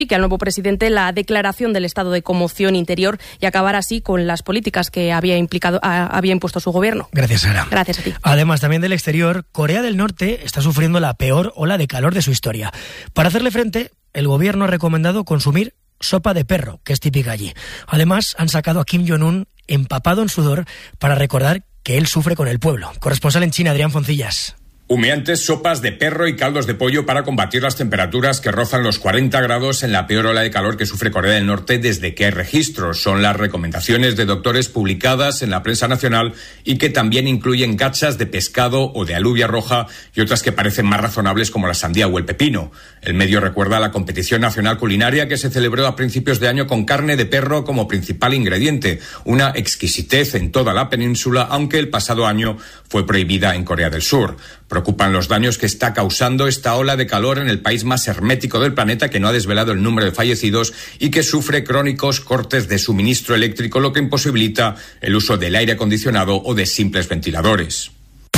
que al nuevo presidente la declaración del estado de conmoción interior y acabar así con las políticas que había impuesto su gobierno. Gracias, Sara. Gracias a ti. Además, también del exterior, Corea del Norte está sufriendo la peor ola de calor de su historia. Para hacerle frente, el gobierno ha recomendado consumir sopa de perro, que es típica allí. Además, han sacado a Kim Jong-un empapado en sudor para recordar que él sufre con el pueblo. Corresponsal en China, Adrián Foncillas. Humeantes sopas de perro y caldos de pollo para combatir las temperaturas que rozan los 40 grados en la peor ola de calor que sufre Corea del Norte desde que hay registros. Son las recomendaciones de doctores publicadas en la prensa nacional y que también incluyen gachas de pescado o de alubia roja y otras que parecen más razonables como la sandía o el pepino. El medio recuerda la competición nacional culinaria que se celebró a principios de año con carne de perro como principal ingrediente, una exquisitez en toda la península, aunque el pasado año fue prohibida en Corea del Sur. Preocupan los daños que está causando esta ola de calor en el país más hermético del planeta, que no ha desvelado el número de fallecidos y que sufre crónicos cortes de suministro eléctrico, lo que imposibilita el uso del aire acondicionado o de simples ventiladores.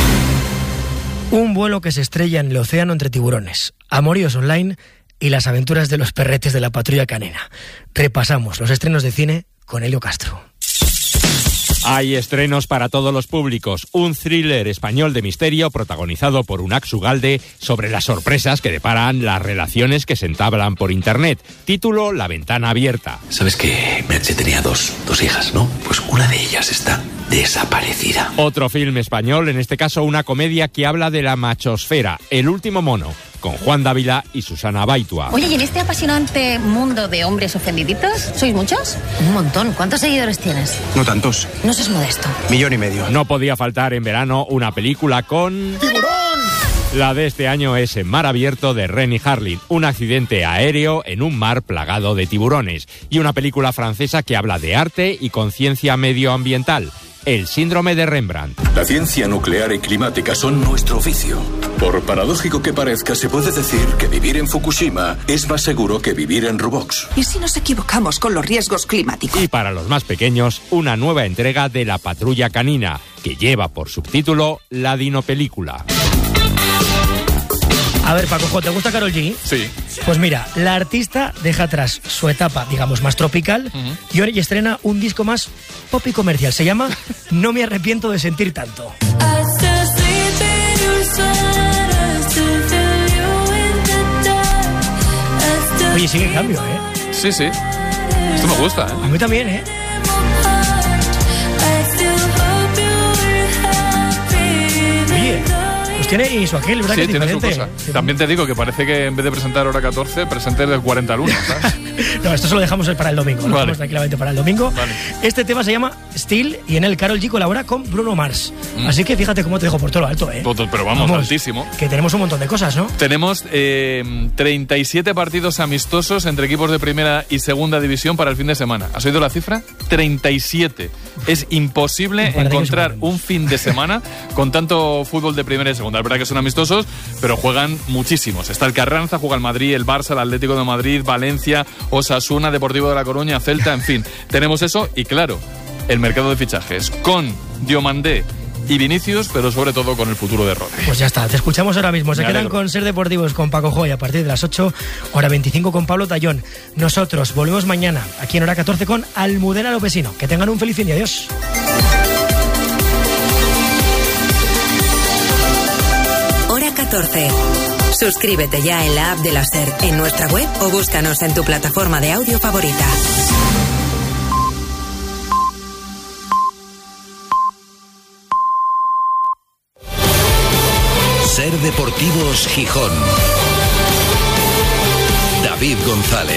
Un vuelo que se estrella en el océano entre tiburones, amoríos online y las aventuras de los perretes de la patrulla canina. Repasamos los estrenos de cine con Helio Castro. Hay estrenos para todos los públicos. Un thriller español de misterio protagonizado por Unax Ugalde sobre las sorpresas que deparan las relaciones que se entablan por internet. Título: La ventana abierta. ¿Sabes que Merche tenía dos hijas, no? Pues una de ellas está desaparecida. Otro film español, en este caso una comedia que habla de la machosfera, El último mono, con Juan Dávila y Susana Baitua. Oye, ¿y en este apasionante mundo de hombres ofendiditos, sois muchos? Un montón. ¿Cuántos seguidores tienes? No tantos. No seas modesto. 1,5 millones. No podía faltar en verano una película con... ¡Tiburón! La de este año es En mar abierto, de Renny Harlin, un accidente aéreo en un mar plagado de tiburones, y una película francesa que habla de arte y conciencia medioambiental, El síndrome de Rembrandt. La ciencia nuclear y climática son nuestro oficio. Por paradójico que parezca, se puede decir que vivir en Fukushima es más seguro que vivir en Rubox. ¿Y si nos equivocamos con los riesgos climáticos? Y para los más pequeños, una nueva entrega de La patrulla canina, que lleva por subtítulo La Dinopelícula. A ver, Paco, ¿te gusta Karol G? Sí. Pues mira, la artista deja atrás su etapa, digamos, más tropical y ahora estrena un disco más pop y comercial. Se llama No me arrepiento de sentir tanto. Oye, sigue en cambio, ¿eh? Sí. Esto me gusta, ¿eh? A mí también, ¿eh? Oye, pues tiene su aquel, ¿verdad? Sí, que tiene su diferente. cosa. También te digo que parece que en vez de presentar hora 14, presente el 40 al 1, ¿sabes? No, esto se lo dejamos para el domingo. Lo dejamos tranquilamente para el domingo. Vale. Este tema se llama Still y en él Karol G colabora con Bruno Mars. Así que fíjate cómo te dejo por todo lo alto, ¿eh? Pero vamos, altísimo. Que tenemos un montón de cosas, ¿no? Tenemos 37 partidos amistosos entre equipos de primera y segunda división para el fin de semana. ¿Has oído la cifra? 37. Es imposible encontrar un fin de semana con tanto fútbol de primera y segunda. Es verdad que son amistosos, pero juegan muchísimos. Está el Carranza, juega el Madrid, el Barça, el Atlético de Madrid, Valencia, Osasuna, Deportivo de La Coruña, Celta, en fin. Tenemos eso y, claro, el mercado de fichajes con Diomandé y Vinicius, pero sobre todo con el futuro de Rodri. Pues ya está, te escuchamos ahora mismo. Se quedan con Ser Deportivos con Paco Joy a partir de las 8, hora 25 con Pablo Tallón. Nosotros volvemos mañana aquí en hora 14 con Almudena Lopesino. Que tengan un feliz fin de adiós. Hora 14. Suscríbete ya en la app de la SER, en nuestra web o búscanos en tu plataforma de audio favorita. Ser Deportivos Gijón. David González.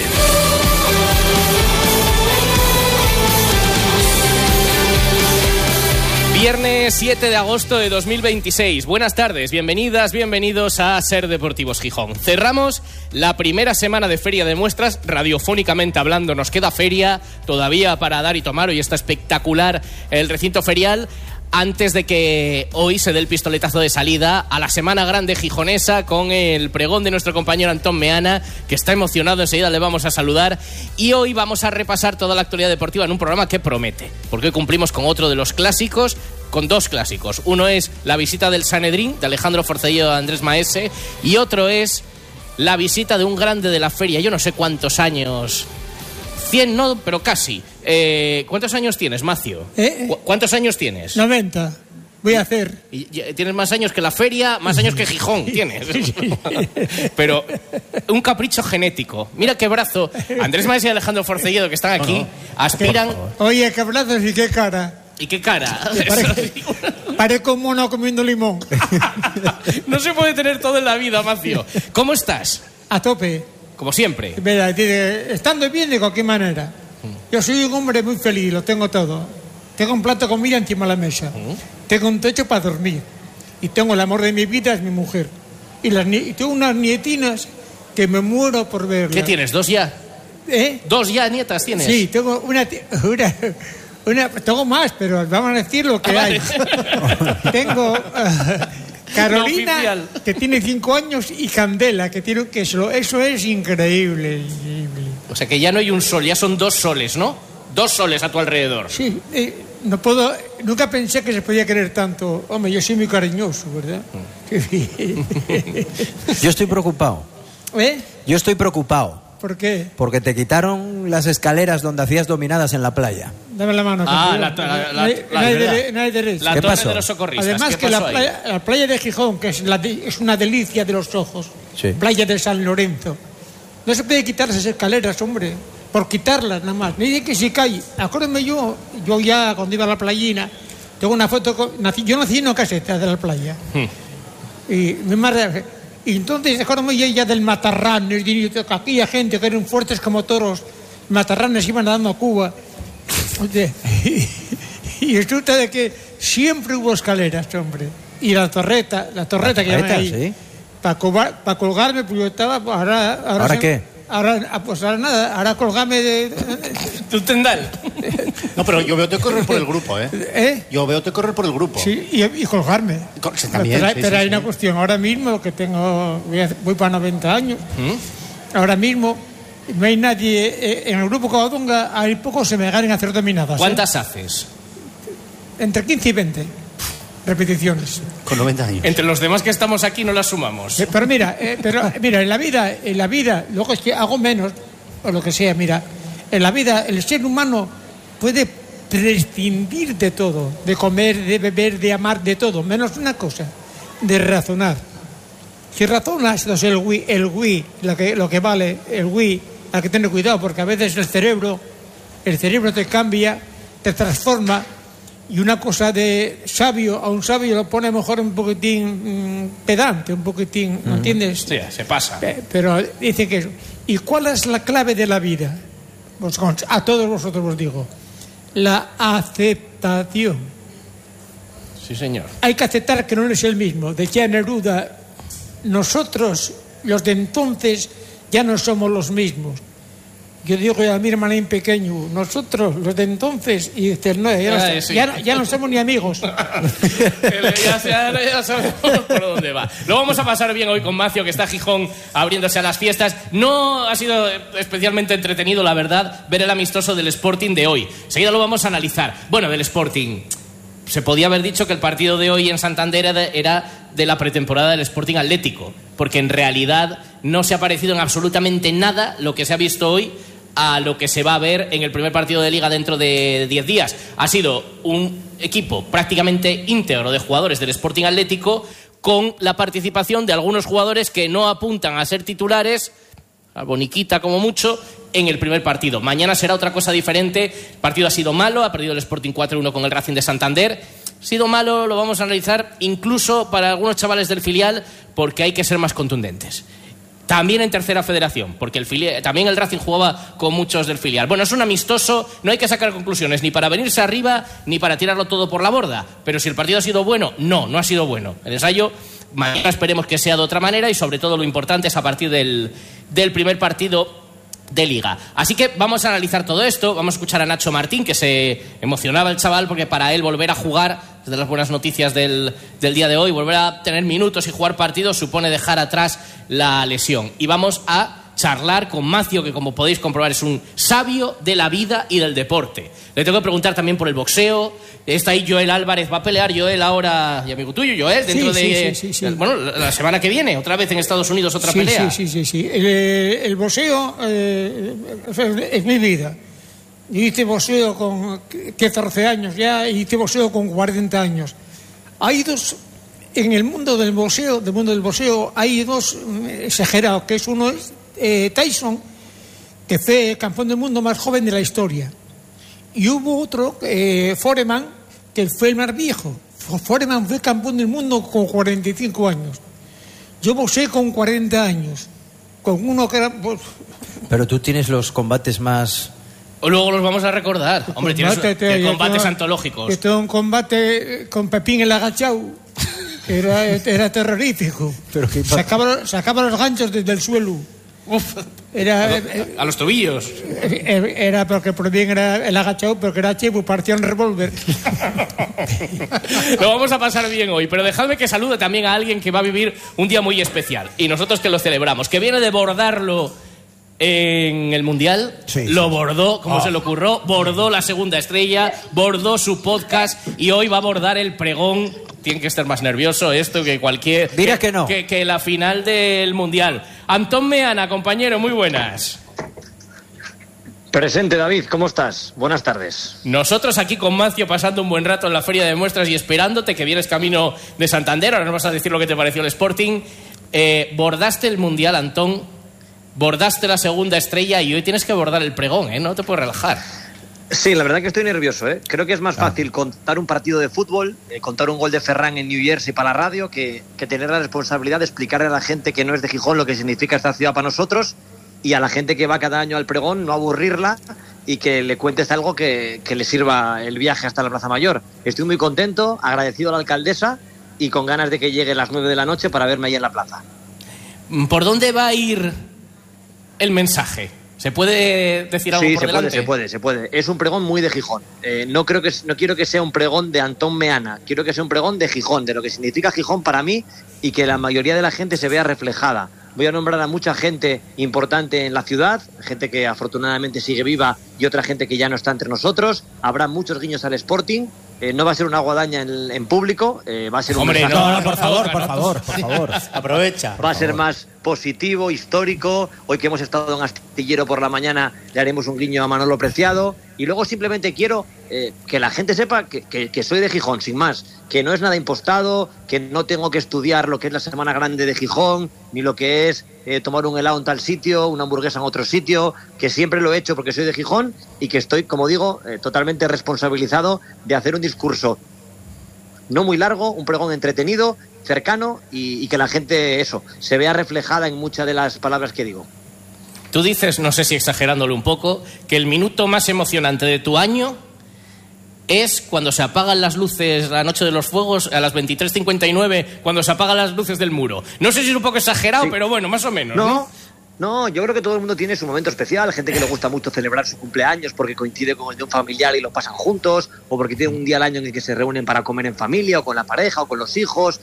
Viernes 7 de agosto de 2026. Buenas tardes, bienvenidas, bienvenidos a Ser Deportivos Gijón. Cerramos la primera semana de Feria de Muestras, radiofónicamente hablando. Nos queda feria todavía para dar y tomar. Hoy está espectacular el recinto ferial, antes de que hoy se dé el pistoletazo de salida a la Semana Grande gijonesa con el pregón de nuestro compañero Antón Meana, que está emocionado. Enseguida le vamos a saludar. Y hoy vamos a repasar toda la actualidad deportiva en un programa que promete, porque hoy cumplimos con otro de los clásicos, con dos clásicos. Uno es la visita del Sanedrín, de Alejandro Forcelledo a Andrés Maese, y otro es la visita de un grande de la feria. Yo no sé cuántos años... 100 no, pero casi. ¿Cuántos años tienes, Macio? ¿Cuántos años tienes? 90. Voy a hacer. Tienes más años que la feria, más años que Gijón tienes. Pero un capricho genético. Mira qué brazo. Andrés Maes y Alejandro Forcelledo, que están aquí, aspiran... Oye, qué brazos y qué cara. ¿Y qué cara? Parezco un mono comiendo limón. No se puede tener todo en la vida, Macio. ¿Cómo estás? A tope. Como siempre. Mira, estando bien de cualquier manera. Yo soy un hombre muy feliz, lo tengo todo. Tengo un plato de comida encima de la mesa. Tengo un techo para dormir. Y tengo el amor de mi vida, es mi mujer. Y tengo unas nietinas que me muero por verlas. ¿Qué tienes? ¿2 ya? ¿2 ya nietas tienes? Sí, tengo una tengo más, pero vamos a decir lo que hay. Tengo Carolina, que tiene 5 años, y Candela, que tiene un queso. Eso es increíble. O sea que ya no hay un sol, ya son 2 soles, ¿no? 2 soles a tu alrededor. Sí, nunca pensé que se podía querer tanto. Hombre, yo soy muy cariñoso, ¿verdad? Yo estoy preocupado. Yo estoy preocupado. ¿Por qué? Porque te quitaron las escaleras donde hacías dominadas en la playa. Dame la mano. La torre de los socorristas. Además que la playa de Gijón, que es una delicia de los ojos, sí. Playa de San Lorenzo, no se puede quitar esas escaleras, hombre, por quitarlas nada más. Ni de que si cae. Acuérdame yo ya cuando iba a la playina, tengo una foto, yo nací en una caseta de la playa. Y mi madre... Y entonces, acuérdame ya del matarranes, y aquella gente que eran fuertes como toros, matarranes iban dando a Cuba. Y resulta de que siempre hubo escaleras, hombre. Y la torreta que llaman ahí, ¿sí? Para colgarme, pues yo estaba... ¿Ahora qué? Pues ahora nada, ahora colgarme de... ¿Tu tendal? No, pero yo veo te correr por el grupo, Yo veo te correr por el grupo. Sí, y colgarme. También, pero hay una cuestión. Ahora mismo, que voy para 90 años, ahora mismo no hay nadie... En el grupo Covadonga hay pocos se me ganen a hacer dominadas. ¿Cuántas haces? Entre 15 y 20 repeticiones. Con 90 años. Entre los demás que estamos aquí no las sumamos. Pero mira, en la vida, luego es que hago menos, o lo que sea, mira, en la vida el ser humano puede prescindir de todo, de comer, de beber, de amar, de todo, menos una cosa, de razonar. Si razonas, entonces el Wii, lo que vale, el Wii, hay que tener cuidado, porque a veces el cerebro te cambia, te transforma. Y una cosa de sabio, a un sabio lo pone mejor un poquitín pedante, un poquitín, ¿no entiendes? Sí, se pasa. Pero dice que... ¿Y cuál es la clave de la vida? Pues a todos vosotros os digo, la aceptación. Sí, señor. Hay que aceptar que no eres el mismo. Decía Neruda, nosotros, los de entonces, ya no somos los mismos. Yo digo a mi hermanín pequeño, nosotros, los de entonces, y dice, no, ya no somos ni amigos. ya sabemos por dónde va. Lo vamos a pasar bien hoy con Macio, que está en Gijón abriéndose a las fiestas. No ha sido especialmente entretenido, la verdad, ver el amistoso del Sporting de hoy. Enseguida lo vamos a analizar. Bueno, del Sporting. Se podía haber dicho que el partido de hoy en Santander era de la pretemporada del Sporting Atlético, porque en realidad no se ha parecido en absolutamente nada lo que se ha visto hoy a lo que se va a ver en el primer partido de Liga dentro de 10 días. Ha sido un equipo prácticamente íntegro de jugadores del Sporting Atlético, con la participación de algunos jugadores que no apuntan a ser titulares, a Boniquita como mucho, en el primer partido. Mañana será otra cosa diferente. El partido ha sido malo, ha perdido el Sporting 4-1 con el Racing de Santander. Ha sido malo, lo vamos a analizar, incluso para algunos chavales del filial, porque hay que ser más contundentes. También en tercera federación, porque también el Racing jugaba con muchos del filial. Bueno, es un amistoso, no hay que sacar conclusiones ni para venirse arriba ni para tirarlo todo por la borda. Pero si el partido ha sido bueno, no ha sido bueno. El ensayo, mañana esperemos que sea de otra manera, y sobre todo lo importante es a partir del primer partido de Liga. Así que vamos a analizar todo esto. Vamos a escuchar a Nacho Martín, que se emocionaba el chaval, porque para él volver a jugar, es de las buenas noticias del día de hoy, volver a tener minutos y jugar partidos supone dejar atrás la lesión. Y vamos a charlar con Mancio, que como podéis comprobar es un sabio de la vida y del deporte. Le tengo que preguntar también por el boxeo. Está ahí Joel Álvarez, va a pelear Joel ahora, y amigo tuyo, Joel, dentro sí. Bueno, la semana que viene, otra vez en Estados Unidos, otra pelea. Sí. El boxeo es mi vida. Yo hice boxeo con 14 años ya, y hice boxeo con 40 años. Hay dos, en el mundo del boxeo, hay dos exagerados, que es uno es Tyson, que fue campeón del mundo más joven de la historia. Y hubo otro, Foreman, que fue el más viejo. Foreman fue campeón del mundo con 45 años. Yo boxeé con 40 años, con uno que era... Pues... Pero tú tienes los combates más... Luego los vamos a recordar. Hombre, tienes combates antológicos. Yo tengo un combate con Pepín el agachado. Era terrorífico. ¿Pero qué pasa? Sacaba los ganchos desde el suelo. Uf. Era, a los tobillos. Era porque por bien era el agachado, pero que era chivo, partía un revólver. Lo vamos a pasar bien hoy, pero dejadme que salude también a alguien que va a vivir un día muy especial. Y nosotros que lo celebramos, que viene de bordarlo en el Mundial, lo bordó, como se le ocurrió, bordó la segunda estrella, bordó su podcast y hoy va a bordar el pregón. Tiene que estar más nervioso esto que cualquier... Mira que no. Que la final del Mundial. Antón Meana, compañero, muy buenas. Presente, David, ¿cómo estás? Buenas tardes. Nosotros aquí con Mancio pasando un buen rato en la Feria de Muestras y esperándote, que vienes camino de Santander. Ahora nos vas a decir lo que te pareció el Sporting. Bordaste el Mundial, Antón. Bordaste la segunda estrella y hoy tienes que bordar el pregón, ¿eh? No te puedes relajar. Sí, la verdad que estoy nervioso, ¿eh? Creo que es más fácil contar un partido de fútbol, contar un gol de Ferran en New Jersey para la radio, que tener la responsabilidad de explicarle a la gente que no es de Gijón lo que significa esta ciudad para nosotros, y a la gente que va cada año al pregón no aburrirla y que le cuentes algo que le sirva el viaje hasta la Plaza Mayor. Estoy muy contento, agradecido a la alcaldesa y con ganas de que llegue las 9 de la noche para verme ahí en la plaza. ¿Por dónde va a ir el mensaje? ¿Se puede decir algo por delante? Sí, se puede. Es un pregón muy de Gijón. No quiero que sea un pregón de Antón Meana. Quiero que sea un pregón de Gijón, de lo que significa Gijón para mí y que la mayoría de la gente se vea reflejada. Voy a nombrar a mucha gente importante en la ciudad, gente que afortunadamente sigue viva y otra gente que ya no está entre nosotros. Habrá muchos guiños al Sporting. No va a ser una guadaña en público, va a ser un mensaje... No, por favor. Aprovecha. Va a ser más positivo, histórico. Hoy que hemos estado en Astillero por la mañana le haremos un guiño a Manolo Preciado. Y luego simplemente quiero que la gente sepa que soy de Gijón, sin más. Que no es nada impostado, que no tengo que estudiar lo que es la Semana Grande de Gijón, ni lo que es tomar un helado en tal sitio, una hamburguesa en otro sitio, que siempre lo he hecho porque soy de Gijón y que estoy, como digo, totalmente responsabilizado de hacer un discurso no muy largo, un pregón entretenido, cercano y que la gente, se vea reflejada en muchas de las palabras que digo. Tú dices, no sé si exagerándolo un poco, que el minuto más emocionante de tu año es cuando se apagan las luces la noche de los fuegos a las 23:59, cuando se apagan las luces del muro. No sé si es un poco exagerado, sí, pero bueno, más o menos, No, yo creo que todo el mundo tiene su momento especial. Gente que le gusta mucho celebrar su cumpleaños porque coincide con el de un familiar y lo pasan juntos, o porque tiene un día al año en el que se reúnen para comer en familia, o con la pareja, o con los hijos,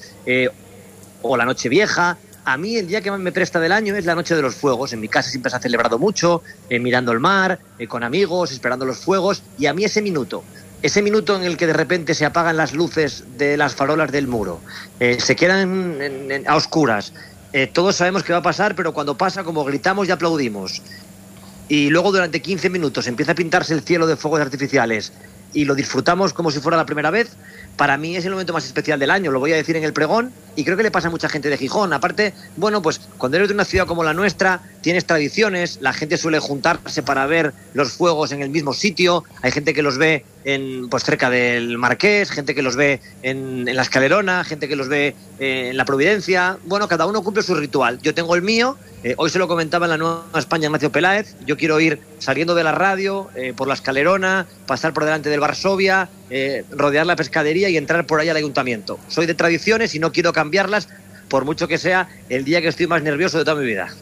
o la noche vieja. A mí el día que más me presta del año es la noche de los fuegos. En mi casa siempre se ha celebrado mucho, mirando el mar, con amigos, esperando los fuegos, y a mí ese minuto en el que de repente se apagan las luces de las farolas del muro, se quedan a oscuras, todos sabemos qué va a pasar, pero cuando pasa, como gritamos y aplaudimos, y luego durante 15 minutos empieza a pintarse el cielo de fuegos artificiales y lo disfrutamos como si fuera la primera vez, para mí es el momento más especial del año. Lo voy a decir en el pregón y creo que le pasa a mucha gente de Gijón. Aparte, pues cuando eres de una ciudad como la nuestra, tienes tradiciones, la gente suele juntarse para ver los fuegos en el mismo sitio, hay gente que los ve cerca del Marqués, gente que los ve en la Escalerona, gente que los ve en la Providencia. Bueno, cada uno cumple su ritual. Yo tengo el mío. Hoy se lo comentaba en la Nueva España Ignacio Peláez. Yo quiero ir saliendo de la radio, por la Escalerona, pasar por delante del Varsovia, rodear la pescadería y entrar por ahí al ayuntamiento. Soy de tradiciones y no quiero cambiarlas, por mucho que sea el día que estoy más nervioso de toda mi vida.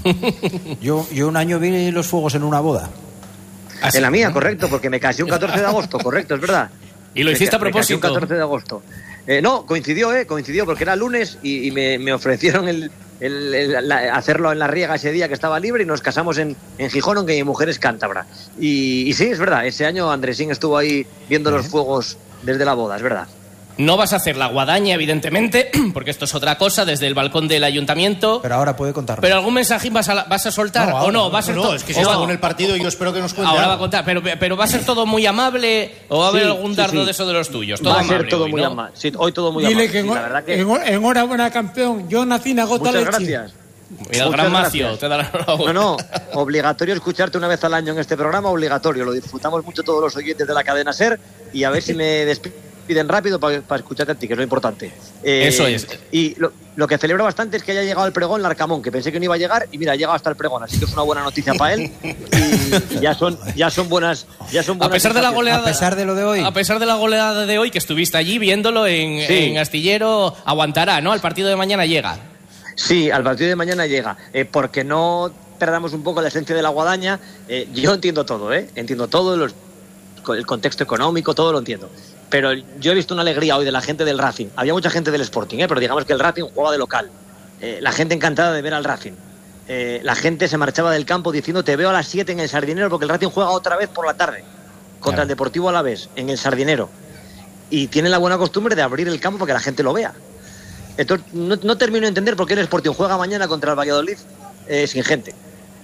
Yo un año vi los fuegos en una boda. En la mía, correcto, porque me casé un 14 de agosto, correcto, es verdad. ¿Y lo hiciste a propósito? Me casé un 14 de agosto. No, coincidió porque era lunes y me ofrecieron hacerlo en La Riega ese día que estaba libre y nos casamos en Gijón, aunque mi mujer es cántabra. Y sí, es verdad, ese año Andresín estuvo ahí viendo los fuegos desde la boda, es verdad. No vas a hacer la guadaña, evidentemente, porque esto es otra cosa, desde el balcón del ayuntamiento. Pero ahora puede contarlo. ¿Pero algún mensajín vas a soltar? No, ¿O no? ¿Va a ser es que si está con el partido yo espero que nos cuente. Ahora va a contar, pero ¿va a ser todo muy amable o va a haber algún dardo de eso de los tuyos? Todo va amable a ser todo hoy, muy ¿no? amable. Sí, hoy todo muy Dile amable. que Sí, la verdad que... enhorabuena, campeón. Yo nací en Agota Muchas Leche. gracias. Y el gran Macio te da la enhorabuena. No, obligatorio escucharte una vez al año en este programa, obligatorio. Lo disfrutamos mucho todos los oyentes de la cadena SER y a ver si me despiden rápido para escucharte a ti, que es lo importante. Eso es. Y lo que celebro bastante es que haya llegado el pregón Larcamón, que pensé que no iba a llegar y mira, ha llegado hasta el pregón, así que es una buena noticia para él y ya son buenas. A pesar de la goleada, a pesar de lo de hoy. A pesar de la goleada de hoy, que estuviste allí viéndolo en Astillero, aguantará, ¿no? Al partido de mañana llega. Sí, al partido de mañana llega, porque no perdamos un poco la esencia de la guadaña. Yo entiendo todo, entiendo todo, el contexto económico, todo lo entiendo. Pero yo he visto una alegría hoy de la gente del Racing. Había mucha gente del Sporting, pero digamos que el Racing jugaba de local. La gente encantada de ver al Racing. La gente se marchaba del campo diciendo te veo a las 7 en el Sardinero, porque el Racing juega otra vez por la tarde contra el Deportivo Alavés en el Sardinero. Y tienen la buena costumbre de abrir el campo para que la gente lo vea. Entonces, no termino de entender por qué el Sporting juega mañana contra el Valladolid sin gente.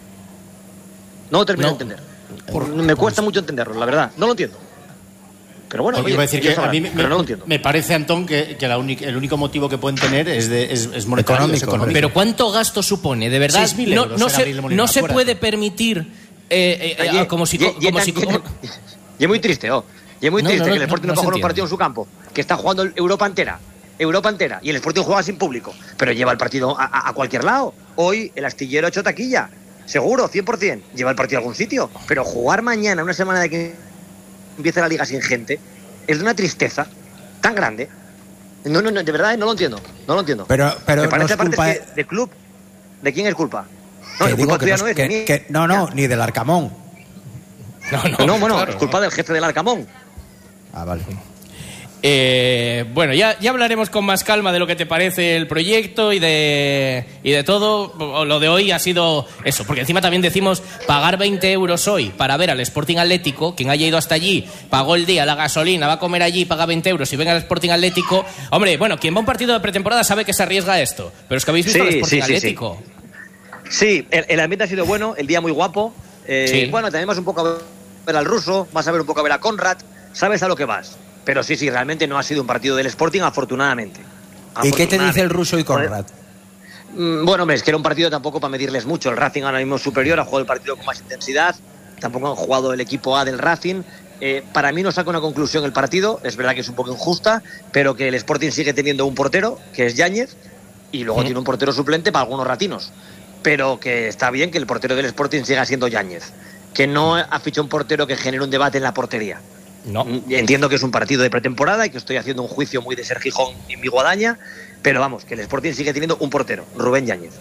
No termino de entender. Me cuesta mucho entenderlo, la verdad. No lo entiendo. Pero bueno, iba a decir que a mí no lo entiendo. Me parece, Antón, que el único motivo que pueden tener es monetario, económico. Pero ¿cuánto gasto supone? De verdad, 6.000 euros no se puede permitir como si... Y es muy triste, Y es muy triste que el Sporting no juegue un partido en su campo, que está jugando Europa entera, y el Sporting juega sin público, pero lleva el partido a cualquier lado. Hoy el Astillero ha hecho taquilla, seguro, 100%, lleva el partido a algún sitio, pero jugar mañana, una semana de que empiece la liga sin gente, es de una tristeza tan grande. No, de verdad, no lo entiendo. Pero me parece no es culpa de club. ¿De quién es culpa? No, ni del Arcamón. Bueno, es culpa del jefe del Arcamón. Ah, vale. Bueno, ya hablaremos con más calma de lo que te parece el proyecto y de todo. Lo de hoy ha sido eso, porque encima también decimos pagar 20 euros hoy para ver al Sporting Atlético. Quien haya ido hasta allí, pagó el día, la gasolina, va a comer allí, paga 20 euros y venga al Sporting Atlético. Hombre, bueno, quien va a un partido de pretemporada sabe que se arriesga a esto, pero es que habéis visto al Sporting Atlético. Sí, el ambiente ha sido bueno, el día muy guapo. Bueno, también vas un poco a ver al ruso, vas a ver un poco a ver a Conrad, sabes a lo que vas. Pero sí, realmente no ha sido un partido del Sporting, afortunadamente. ¿Y qué te dice el ruso y Conrad? Bueno, es que era un partido tampoco para medirles mucho. El Racing ahora mismo es superior, ha jugado el partido con más intensidad. Tampoco han jugado el equipo A del Racing. Para mí no saca una conclusión el partido. Es verdad que es un poco injusta, pero que el Sporting sigue teniendo un portero, que es Yáñez, y luego tiene un portero suplente para algunos ratinos. Pero que está bien que el portero del Sporting siga siendo Yáñez. Que no ha fichado un portero que genere un debate en la portería. No. Entiendo que es un partido de pretemporada y que estoy haciendo un juicio muy de Ser Gijón y mi guadaña, pero vamos, que el Sporting sigue teniendo un portero, Rubén Yáñez.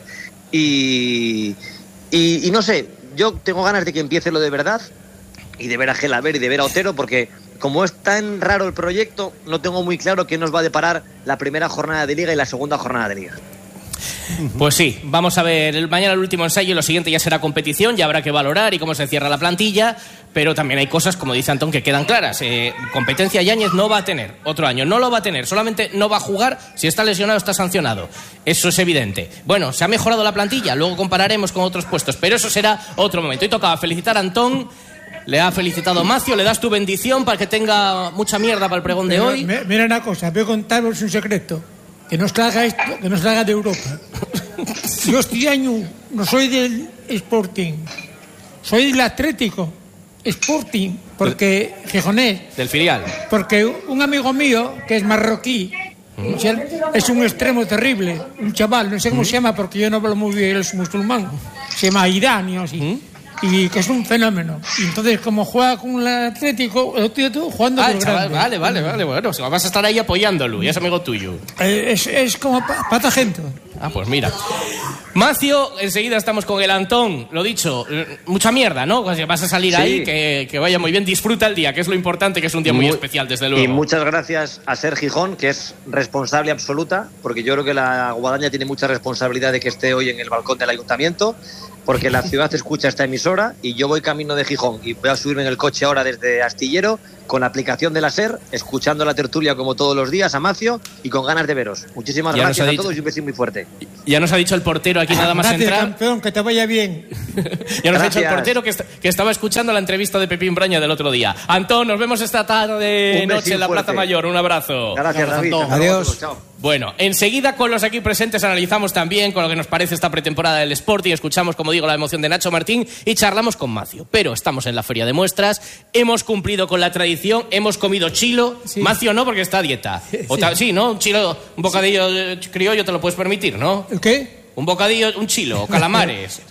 Y no sé, yo tengo ganas de que empiece lo de verdad y de ver a Gelaber y de ver a Otero, porque como es tan raro el proyecto, no tengo muy claro qué nos va a deparar la primera jornada de Liga y la segunda jornada de Liga. Pues sí, vamos a ver mañana el último ensayo, lo siguiente ya será competición, ya habrá que valorar y cómo se cierra la plantilla, pero también hay cosas, como dice Antón, que quedan claras. Competencia Yáñez no va a tener otro año, no lo va a tener, solamente no va a jugar si está lesionado, está sancionado. Eso es evidente. Bueno, se ha mejorado la plantilla, luego compararemos con otros puestos, pero eso será otro momento. Hoy tocaba felicitar a Antón, le ha felicitado Macio, le das tu bendición para que tenga mucha mierda para el pregón de hoy. Mira una cosa, voy a contaros un secreto. Que nos traiga esto, que nos traiga de Europa. Yo este año no soy del Sporting, soy del Atlético Sporting, porque gijonés. Del filial. Porque un amigo mío, que es marroquí, es un extremo terrible, un chaval, no sé cómo se llama, porque yo no hablo muy bien, él es musulmán, se llama Irán o así. Y que es un fenómeno. Y entonces, como juega con el Atlético, lo estoy jugando por grande. Vale. Bueno, vas a estar ahí apoyándolo, y es amigo tuyo. Es como Patagento. Pues mira. Macio, enseguida estamos con el Antón. Lo dicho, mucha mierda, ¿no? Pues vas a salir ahí, que vaya muy bien. Disfruta el día, que es lo importante, que es un día muy especial, desde luego. Y muchas gracias a Ser Gijón, que es responsable absoluta, porque yo creo que la Guadaña tiene mucha responsabilidad de que esté hoy en el balcón del ayuntamiento, porque la ciudad escucha esta emisora y yo voy camino de Gijón y voy a subirme en el coche ahora desde Astillero con la aplicación de la SER, escuchando la tertulia como todos los días a Macio y con ganas de veros. Muchísimas gracias a todos y un besito muy fuerte. Ya nos ha dicho el portero aquí nada más gracias, entrar. Campeón, que te vaya bien. Ya nos ha dicho el portero que estaba escuchando la entrevista de Pepín Braña del otro día. Antón, nos vemos esta tarde, noche en la Plaza Mayor. Un abrazo. Gracias, David. Adiós. Chao. Bueno, enseguida con los aquí presentes analizamos también con lo que nos parece esta pretemporada del Sporting, escuchamos, como digo, la emoción de Nacho Martín y charlamos con Macio. Pero estamos en la Feria de Muestras, hemos cumplido con la tradición, hemos comido chilo. Sí. Macio no, porque está a dieta. Sí, ¿no? Un chilo, un bocadillo criollo te lo puedes permitir, ¿no? ¿El qué? Un bocadillo, un chilo, calamares.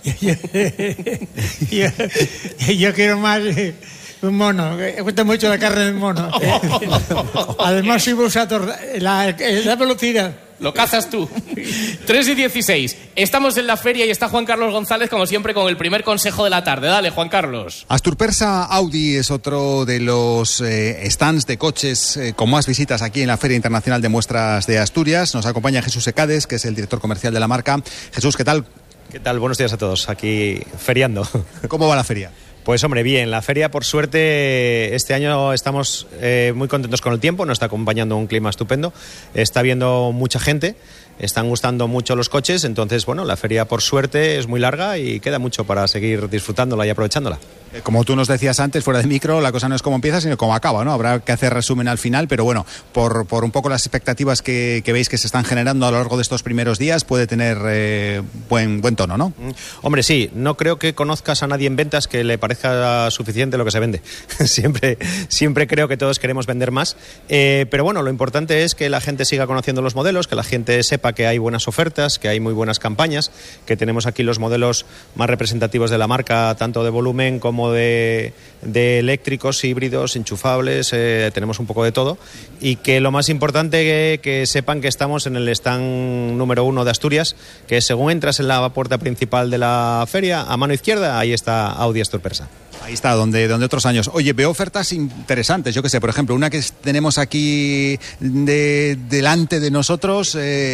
yo quiero más... un mono, me gusta mucho la carne del mono. Además, soy busator, la velocidad. Lo cazas tú. 3:16. Estamos en la feria y está Juan Carlos González, como siempre, con el primer consejo de la tarde. Dale, Juan Carlos. Asturpersa Audi es otro de los stands de coches con más visitas aquí en la Feria Internacional de Muestras de Asturias. Nos acompaña Jesús Secades, que es el director comercial de la marca. Jesús, ¿qué tal? ¿Qué tal? Buenos días a todos. Aquí feriando. ¿Cómo va la feria? Pues hombre, bien, la feria por suerte este año estamos muy contentos con el tiempo, nos está acompañando un clima estupendo, está viendo mucha gente, están gustando mucho los coches, entonces bueno, la feria por suerte es muy larga y queda mucho para seguir disfrutándola y aprovechándola. Como tú nos decías antes, fuera de micro, la cosa no es como empieza, sino como acaba, ¿no? Habrá que hacer resumen al final, pero bueno, por un poco las expectativas que veis que se están generando a lo largo de estos primeros días, puede tener buen tono, ¿no? Hombre, sí, no creo que conozcas a nadie en ventas que le parezca suficiente lo que se vende. siempre creo que todos queremos vender más, pero bueno, lo importante es que la gente siga conociendo los modelos, que la gente sepa que hay buenas ofertas, que hay muy buenas campañas, que tenemos aquí los modelos más representativos de la marca, tanto de volumen como de eléctricos, híbridos, enchufables, tenemos un poco de todo, y que lo más importante que sepan que estamos en el stand número 1 de Asturias, que según entras en la puerta principal de la feria, a mano izquierda, ahí está Audi Asturpersa. Ahí está, donde otros años. Oye, veo ofertas interesantes, yo que sé, por ejemplo, una que tenemos aquí delante de nosotros,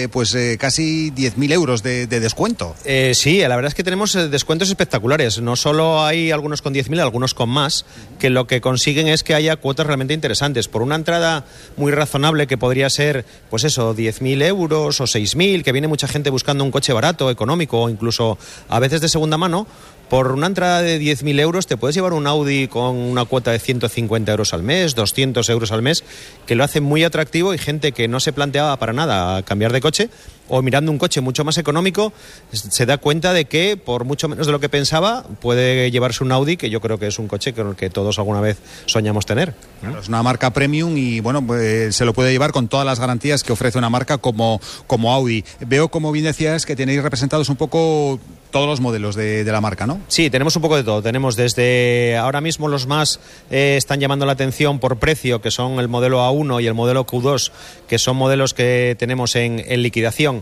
casi 10.000 euros de descuento. Sí, la verdad es que tenemos descuentos espectaculares. No solo hay algunos con 10.000, algunos con más, que lo que consiguen es que haya cuotas realmente interesantes. Por una entrada muy razonable que podría ser, pues eso, 10.000 euros o 6.000, que viene mucha gente buscando un coche barato, económico o incluso a veces de segunda mano. Por una entrada de 10.000 euros te puedes llevar un Audi con una cuota de 150 euros al mes, 200 euros al mes, que lo hace muy atractivo, y gente que no se planteaba para nada cambiar de coche o mirando un coche mucho más económico se da cuenta de que por mucho menos de lo que pensaba puede llevarse un Audi, que yo creo que es un coche con el que todos alguna vez soñamos tener. Claro, es una marca premium y bueno, pues, se lo puede llevar con todas las garantías que ofrece una marca como Audi. Veo, como bien decías, que tenéis representados un poco todos los modelos de la marca, ¿no? Sí, tenemos un poco de todo. Tenemos desde ahora mismo los más están llamando la atención por precio, que son el modelo A1 y el modelo Q2, que son modelos que tenemos en liquidación,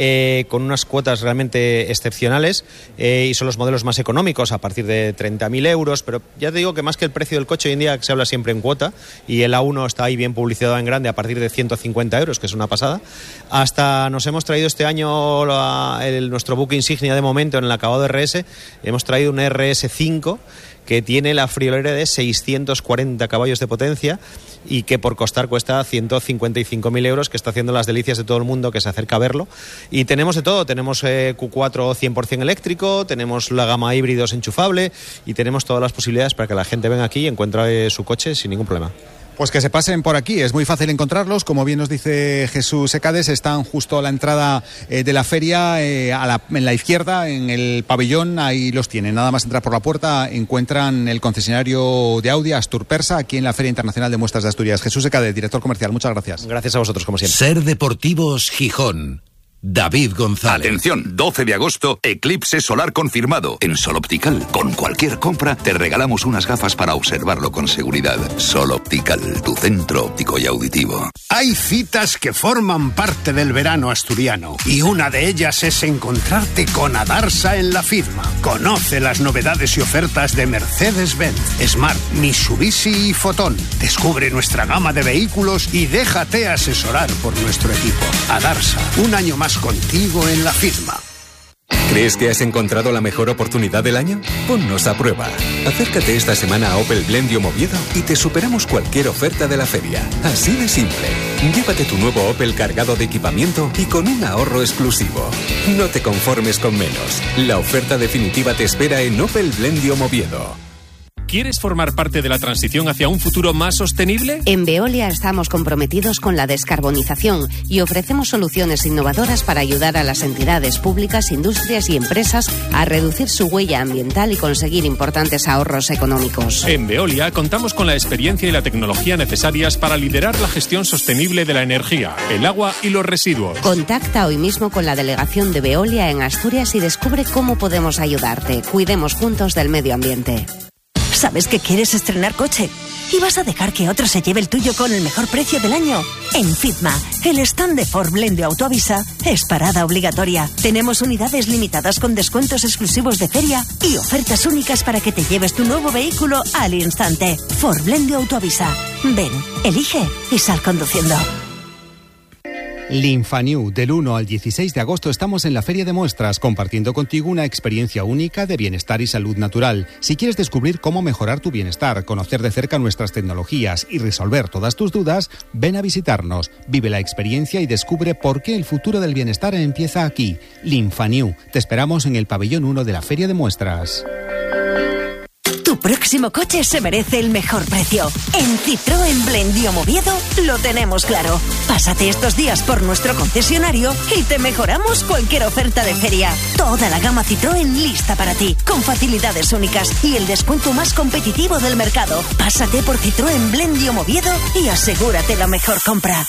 con unas cuotas realmente excepcionales, y son los modelos más económicos a partir de 30.000 euros, pero ya te digo que más que el precio del coche hoy en día se habla siempre en cuota, y el A1 está ahí bien publicitado en grande a partir de 150 euros, que es una pasada. Hasta nos hemos traído este año nuestro buque insignia de momento en el acabado de RS, hemos traído un RS5 que tiene la friolera de 640 caballos de potencia y que por costar cuesta 155.000 euros, que está haciendo las delicias de todo el mundo que se acerca a verlo. Y tenemos de todo, tenemos Q4 100% eléctrico, tenemos la gama híbridos enchufable y tenemos todas las posibilidades para que la gente venga aquí y encuentre su coche sin ningún problema. Pues que se pasen por aquí, es muy fácil encontrarlos, como bien nos dice Jesús Secades, están justo a la entrada de la feria, en la izquierda, en el pabellón, ahí los tienen. Nada más entrar por la puerta, encuentran el concesionario de Audi Asturpersa, aquí en la Feria Internacional de Muestras de Asturias. Jesús Secades, director comercial, muchas gracias. Gracias a vosotros, como siempre. Ser Deportivos Gijón. David González. Atención, 12 de agosto, eclipse solar confirmado. En Sol Optical, con cualquier compra, te regalamos unas gafas para observarlo con seguridad. Sol Optical, tu centro óptico y auditivo. Hay citas que forman parte del verano asturiano y una de ellas es encontrarte con Adarsa en la firma. Conoce las novedades y ofertas de Mercedes-Benz, Smart, Mitsubishi y Fotón. Descubre nuestra gama de vehículos y déjate asesorar por nuestro equipo. Adarsa, un año más contigo en la firma. ¿Crees que has encontrado la mejor oportunidad del año? Ponnos a prueba. Acércate esta semana a Opel Blendio Oviedo y te superamos cualquier oferta de la feria. Así de simple. Llévate tu nuevo Opel cargado de equipamiento y con un ahorro exclusivo. No te conformes con menos. La oferta definitiva te espera en Opel Blendio Oviedo. ¿Quieres formar parte de la transición hacia un futuro más sostenible? En Veolia estamos comprometidos con la descarbonización y ofrecemos soluciones innovadoras para ayudar a las entidades públicas, industrias y empresas a reducir su huella ambiental y conseguir importantes ahorros económicos. En Veolia contamos con la experiencia y la tecnología necesarias para liderar la gestión sostenible de la energía, el agua y los residuos. Contacta hoy mismo con la delegación de Veolia en Asturias y descubre cómo podemos ayudarte. Cuidemos juntos del medio ambiente. ¿Sabes que quieres estrenar coche? ¿Y vas a dejar que otro se lleve el tuyo con el mejor precio del año? En Fitma, el stand de Ford Blendio Autoavisa es parada obligatoria. Tenemos unidades limitadas con descuentos exclusivos de feria y ofertas únicas para que te lleves tu nuevo vehículo al instante. Ford Blendio Autoavisa. Ven, elige y sal conduciendo. Linfanew, del 1 al 16 de agosto estamos en la Feria de Muestras, compartiendo contigo una experiencia única de bienestar y salud natural. Si quieres descubrir cómo mejorar tu bienestar, conocer de cerca nuestras tecnologías y resolver todas tus dudas, ven a visitarnos, vive la experiencia y descubre por qué el futuro del bienestar empieza aquí. Linfanew, te esperamos en el pabellón 1 de la Feria de Muestras. Tu próximo coche se merece el mejor precio. En Citroën Blendio Oviedo lo tenemos claro. Pásate estos días por nuestro concesionario y te mejoramos cualquier oferta de feria. Toda la gama Citroën lista para ti, con facilidades únicas y el descuento más competitivo del mercado. Pásate por Citroën Blendio Oviedo y asegúrate la mejor compra.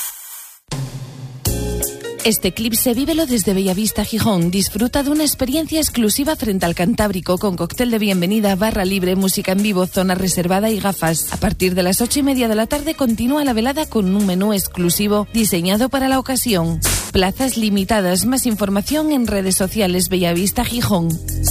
Este eclipse vívelo desde Bellavista, Gijón. Disfruta de una experiencia exclusiva frente al Cantábrico con cóctel de bienvenida, barra libre, música en vivo, zona reservada y gafas. A partir de las 8:30 de la tarde continúa la velada con un menú exclusivo diseñado para la ocasión. Plazas limitadas. Más información en redes sociales Bellavista, Gijón.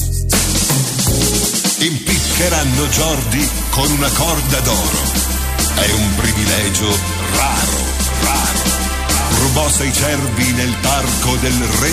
Impiccheranno Jordi con una corda d'oro. È un privilegio raro. Rubò 6 cervi nel parco del re